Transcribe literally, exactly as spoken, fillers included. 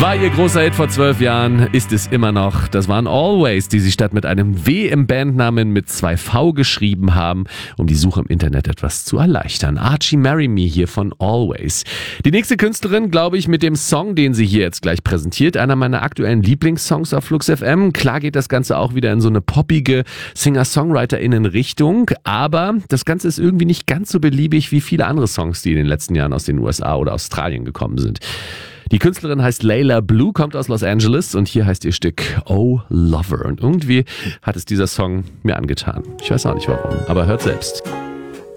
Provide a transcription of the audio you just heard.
War ihr großer Hit vor zwölf Jahren, ist es immer noch. Das waren Always, die sie statt mit einem W im Bandnamen mit zwei V geschrieben haben, um die Suche im Internet etwas zu erleichtern. Archie Marry Me hier von Always. Die nächste Künstlerin, glaube ich, mit dem Song, den sie hier jetzt gleich präsentiert, einer meiner aktuellen Lieblingssongs auf Flux F M. Klar geht das Ganze auch wieder in so eine poppige Singer-SongwriterInnen-Richtung, aber das Ganze ist irgendwie nicht ganz so beliebig wie viele andere Songs, die in den letzten Jahren aus den U S A oder Australien gekommen sind. Die Künstlerin heißt Layla Blue, kommt aus Los Angeles und hier heißt ihr Stück Oh Lover. Und irgendwie hat es dieser Song mir angetan. Ich weiß auch nicht warum, aber hört selbst.